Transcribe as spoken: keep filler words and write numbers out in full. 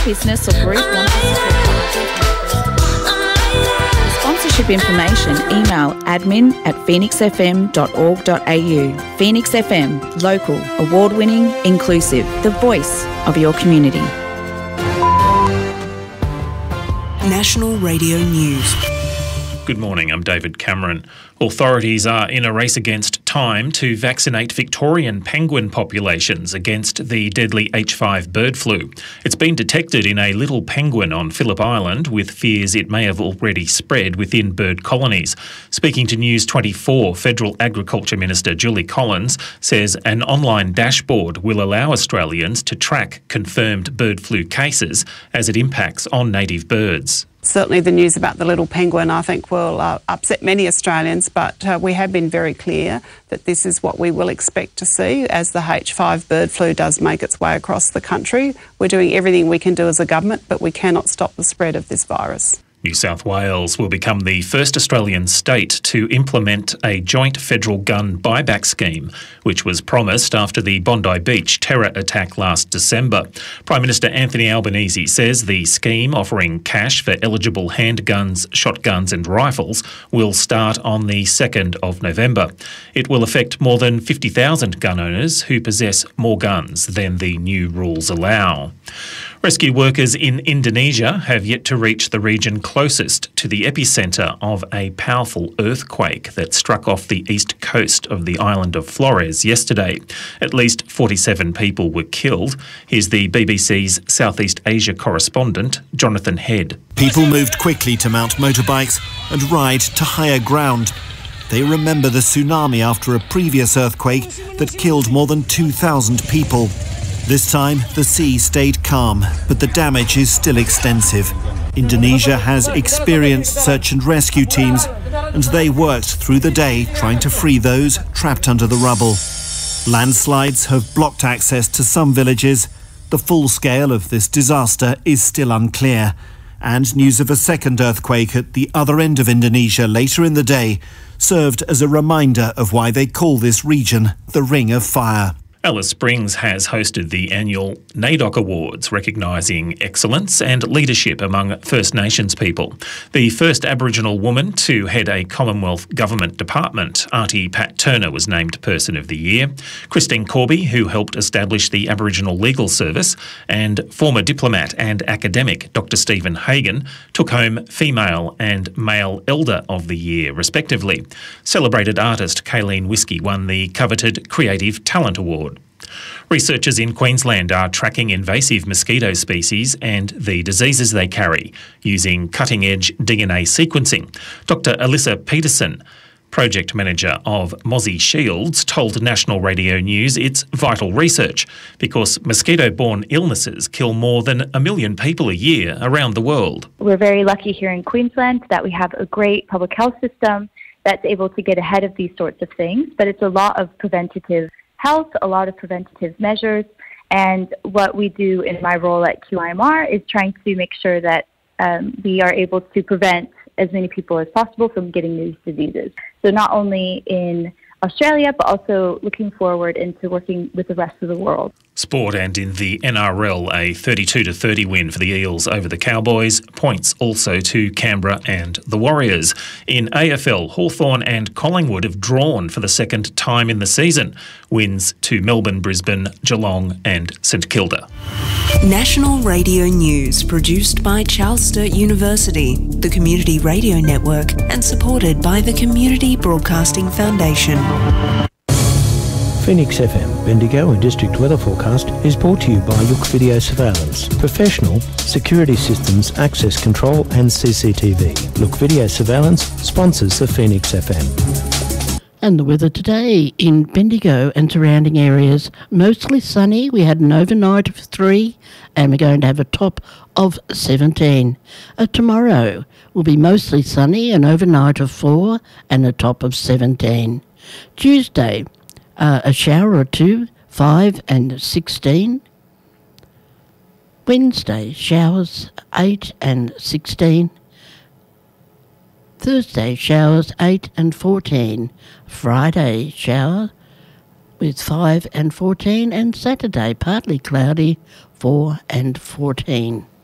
business or group wants to support For sponsorship information, email admin at phoenix f m dot org dot a u. Phoenix F M, local, award-winning, inclusive, the voice of your community. National Radio News. Good morning, I'm David Cameron. Authorities are in a race against time to vaccinate Victorian penguin populations against the deadly H five bird flu. It's been detected in a little penguin on Phillip Island, with fears it may have already spread within bird colonies. Speaking to News twenty-four, Federal Agriculture Minister Julie Collins says an online dashboard will allow Australians to track confirmed bird flu cases as it impacts on native birds. Certainly the news about the little penguin, I think, will uh, upset many Australians, but uh, we have been very clear that this is what we will expect to see as the H five bird flu does make its way across the country. We're doing everything we can do as a government, but we cannot stop the spread of this virus. New South Wales will become the first Australian state to implement a joint federal gun buyback scheme, which was promised after the Bondi Beach terror attack last December. Prime Minister Anthony Albanese says the scheme, offering cash for eligible handguns, shotguns and rifles, will start on the second of November. It will affect more than fifty thousand gun owners who possess more guns than the new rules allow. Rescue workers in Indonesia have yet to reach the region closest to the epicentre of a powerful earthquake that struck off the east coast of the island of Flores yesterday. At least forty-seven people were killed. Here's the B B C's Southeast Asia correspondent, Jonathan Head. People moved quickly to mount motorbikes and ride to higher ground. They remember the tsunami after a previous earthquake that killed more than two thousand people. This time, the sea stayed calm, but the damage is still extensive. Indonesia has experienced search and rescue teams, and they worked through the day trying to free those trapped under the rubble. Landslides have blocked access to some villages. The full scale of this disaster is still unclear, and news of a second earthquake at the other end of Indonesia later in the day served as a reminder of why they call this region the Ring of Fire. Alice Springs has hosted the annual NAIDOC Awards, recognising excellence and leadership among First Nations people. The first Aboriginal woman to head a Commonwealth Government department, Auntie Pat Turner, was named Person of the Year. Christine Corby, who helped establish the Aboriginal Legal Service, and former diplomat and academic Doctor Stephen Hagan took home Female and Male Elder of the Year, respectively. Celebrated artist Kayleen Whiskey won the coveted Creative Talent Award. Researchers in Queensland are tracking invasive mosquito species and the diseases they carry using cutting-edge D N A sequencing. Doctor Alyssa Peterson, project manager of Mozzie Shields, told National Radio News it's vital research because mosquito-borne illnesses kill more than a million people a year around the world. We're very lucky here in Queensland that we have a great public health system that's able to get ahead of these sorts of things, but it's a lot of preventative health, a lot of preventative measures, and what we do in my role at Q I M R is trying to make sure that um, we are able to prevent as many people as possible from getting these diseases. So not only in Australia, but also looking forward into working with the rest of the world. Sport, and in the N R L, a thirty-two to thirty win for the Eels over the Cowboys. Points also to Canberra and the Warriors. In A F L, Hawthorn and Collingwood have drawn for the second time in the season. Wins to Melbourne, Brisbane, Geelong and St Kilda. National Radio News, produced by Charles Sturt University, the Community Radio Network, and supported by the Community Broadcasting Foundation. Phoenix F M, Bendigo and District Weather Forecast is brought to you by Look Video Surveillance. Professional security systems, access control and C C T V. Look Video Surveillance sponsors the Phoenix F M. And the weather today in Bendigo and surrounding areas, mostly sunny. We had an overnight of three and we're going to have a top of seventeen. Uh, tomorrow will be mostly sunny, an overnight of four and a top of seventeen. Tuesday, uh, a shower or two, five and sixteen. Wednesday, showers, eight and sixteen. Thursday, showers, eight and fourteen. Friday, shower with five and fourteen. And Saturday, partly cloudy, four and fourteen.